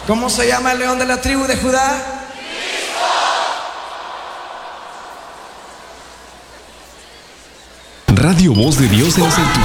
¿Cómo se llama el león de la tribu de Judá? Radio Voz de Dios en las alturas.